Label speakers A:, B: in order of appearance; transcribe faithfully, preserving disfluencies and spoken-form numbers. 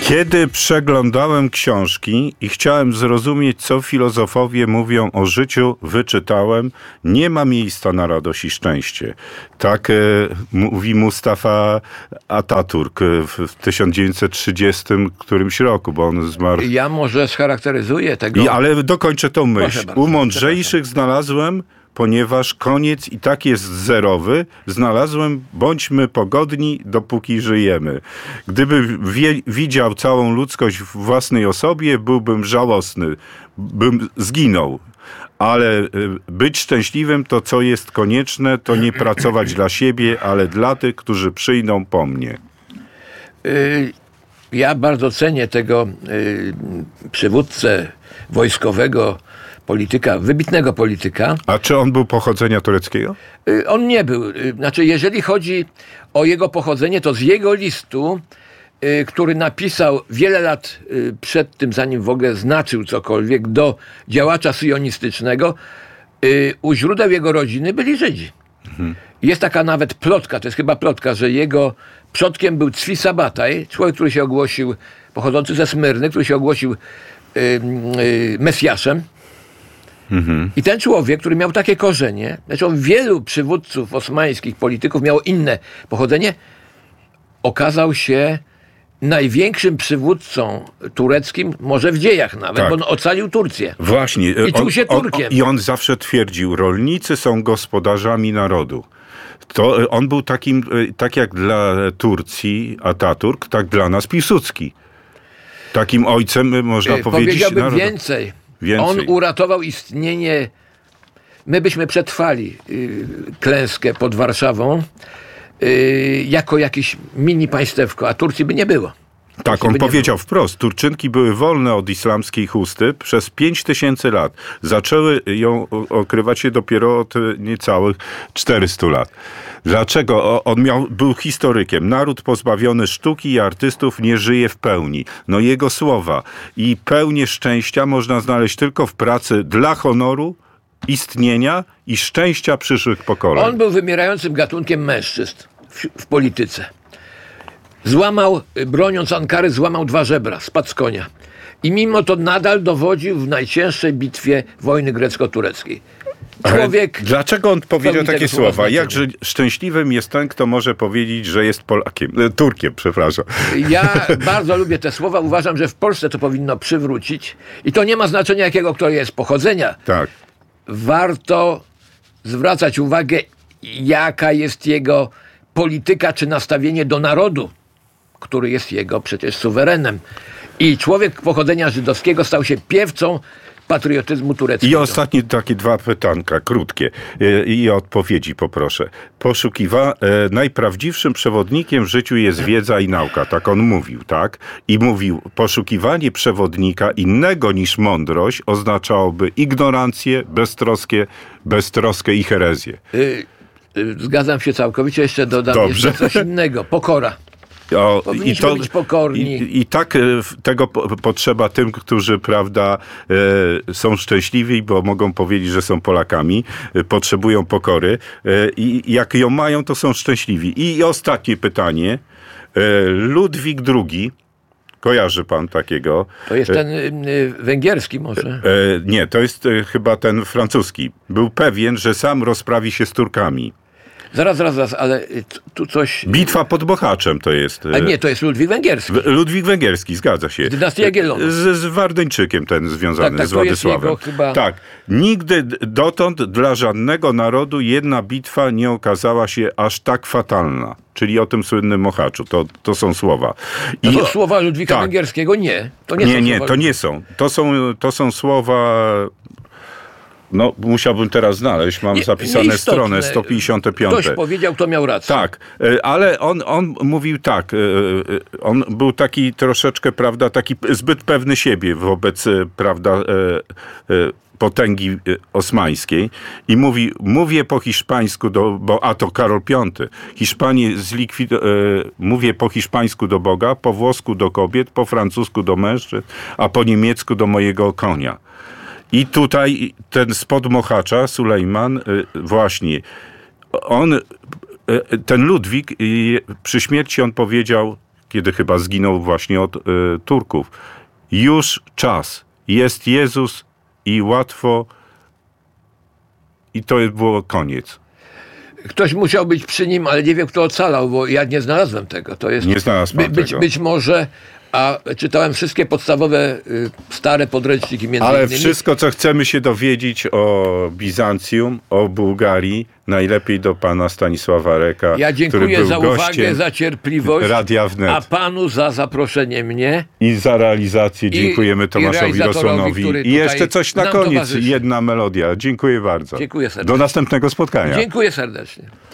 A: Kiedy przeglądałem książki i chciałem zrozumieć, co filozofowie mówią o życiu, wyczytałem: nie ma miejsca na radość i szczęście. Tak e, mówi Mustafa Atatürk w, w tysiąc dziewięćset trzydziestym którymś roku, bo on zmarł.
B: Ja może scharakteryzuję tego.
A: I, ale dokończę tą myśl.
B: bardzo,
A: U mądrzejszych znalazłem, ponieważ koniec i tak jest zerowy, znalazłem: bądźmy pogodni, dopóki żyjemy. Gdybym wie, widział całą ludzkość w własnej osobie, byłbym żałosny, bym zginął. Ale być szczęśliwym to, co jest konieczne, to nie pracować dla siebie, ale dla tych, którzy przyjdą po mnie.
B: Ja bardzo cenię tego przywódcę wojskowego, polityka, wybitnego polityka.
A: A czy on był pochodzenia tureckiego?
B: On nie był. Znaczy, jeżeli chodzi o jego pochodzenie, to z jego listu, który napisał wiele lat przed tym, zanim w ogóle znaczył cokolwiek, do działacza syjonistycznego, u źródeł jego rodziny byli Żydzi. Mhm. Jest taka nawet plotka, to jest chyba plotka, że jego przodkiem był Tzvi Sabataj, człowiek, który się ogłosił, pochodzący ze Smyrny, który się ogłosił yy, yy, Mesjaszem. Mhm. I ten człowiek, który miał takie korzenie, zresztą wielu przywódców osmańskich, polityków miało inne pochodzenie, okazał się największym przywódcą tureckim, może w dziejach nawet, tak. Bo on ocalił Turcję.
A: Właśnie.
B: I czuł się
A: on,
B: Turkiem.
A: On, I on zawsze twierdził: rolnicy są gospodarzami narodu. To on był takim, tak jak dla Turcji Atatürk, tak dla nas Piłsudski. Takim ojcem, można
B: Yy,
A: powiedzieć.
B: Powiedziałbym
A: narodu.
B: więcej.
A: Więcej.
B: On uratował istnienie. My byśmy przetrwali yy, klęskę pod Warszawą yy, jako jakieś mini państewko, a Turcji by nie było.
A: Tak, on powiedział wprost: Turczynki były wolne od islamskiej chusty przez pięć tysięcy lat. Zaczęły ją okrywać się dopiero od niecałych czterystu lat. Dlaczego? On miał, był historykiem. Naród pozbawiony sztuki i artystów nie żyje w pełni. No jego słowa. I pełnię szczęścia można znaleźć tylko w pracy dla honoru, istnienia i szczęścia przyszłych pokoleń.
B: On był wymierającym gatunkiem mężczyzn w, w polityce. Złamał, broniąc Ankary, złamał dwa żebra, spadł z konia. I mimo to nadal dowodził w najcięższej bitwie wojny grecko-tureckiej. Człowiek...
A: Ale dlaczego on powiedział takie słowa? Jakże szczęśliwym jest ten, kto może powiedzieć, że jest Polakiem, Turkiem, przepraszam.
B: Ja bardzo lubię te słowa. Uważam, że w Polsce to powinno przywrócić. I to nie ma znaczenia, jakiego kto jest pochodzenia.
A: Tak.
B: Warto zwracać uwagę, jaka jest jego polityka czy nastawienie do narodu, który jest jego przecież suwerenem. I człowiek pochodzenia żydowskiego stał się piewcą patriotyzmu tureckiego.
A: I ostatnie takie dwa pytanka, krótkie. I odpowiedzi poproszę. Poszukiwa... Najprawdziwszym przewodnikiem w życiu jest wiedza i nauka. Tak on mówił, tak? I mówił: poszukiwanie przewodnika innego niż mądrość oznaczałoby ignorancję, beztroskę, beztroskę i herezję.
B: Y Zgadzam się całkowicie. Jeszcze dodam
A: Dobrze.
B: jeszcze coś innego. Pokora.
A: O,
B: Powinniśmy
A: i to,
B: być pokorni.
A: I, i tak tego po, potrzeba tym, którzy, prawda, e, są szczęśliwi, bo mogą powiedzieć, że są Polakami, e, potrzebują pokory e, i jak ją mają, to są szczęśliwi. I, i ostatnie pytanie. E, Ludwik drugi, kojarzy pan takiego?
B: To jest ten y, węgierski może?
A: E, nie, to jest e, chyba ten francuski. Był pewien, że sam rozprawi się z Turkami.
B: Zaraz, zaraz, zaraz, ale tu coś...
A: Bitwa pod Bochaczem to jest.
B: A nie, to jest Ludwik Węgierski.
A: Ludwik Węgierski, zgadza się.
B: Dynastia Jagiellonów.
A: Z, z Wardyńczykiem ten związany,
B: tak, tak,
A: z Władysławem.
B: To jest jego chyba...
A: Tak. Nigdy dotąd dla żadnego narodu jedna bitwa nie okazała się aż tak fatalna. Czyli o tym słynnym Mochaczu. To, to są słowa. I
B: no to słowa Ludwika
A: tak.
B: Węgierskiego? Nie. To nie,
A: nie,
B: są
A: nie,
B: słowa
A: to nie są. To są, to są słowa... No, musiałbym teraz znaleźć, mam nie, zapisane stronę sto pięćdziesiąt pięć.
B: Ktoś powiedział, kto miał rację.
A: Tak, ale on, on mówił tak, on był taki troszeczkę, prawda, taki zbyt pewny siebie wobec, prawda, potęgi osmańskiej i mówi, mówię po hiszpańsku, do, bo a to Karol piąty, Hiszpanię zlikwid... mówię po hiszpańsku do Boga, po włosku do kobiet, po francusku do mężczyzn, a po niemiecku do mojego konia. I tutaj ten spod Mochacza, Sulejman, właśnie, on, ten Ludwik, przy śmierci on powiedział: kiedy chyba zginął właśnie od y, Turków. Już czas. Jest Jezus i łatwo. I to było koniec.
B: Ktoś musiał być przy nim, ale nie wiem, kto ocalał, bo ja nie znalazłem tego. To jest,
A: Nie znalazł pan
B: by, być,
A: tego.
B: być może, a czytałem wszystkie podstawowe y, stare podręczniki między
A: Ale
B: innymi.
A: wszystko, co chcemy się dowiedzieć o Bizancjum, o Bułgarii, najlepiej do pana Stanisława Reka,
B: Ja
A: który
B: dziękuję
A: był
B: za uwagę,
A: gościem
B: za cierpliwość,
A: Radia Wnet.
B: a panu za zaproszenie mnie.
A: I za realizację dziękujemy
B: i
A: Tomaszowi
B: realizatorowi,
A: Rosłanowi.
B: który
A: I jeszcze
B: tutaj
A: coś na
B: nam
A: koniec,
B: towarzyszy.
A: jedna melodia. Dziękuję bardzo.
B: Dziękuję serdecznie.
A: Do następnego spotkania.
B: Dziękuję serdecznie.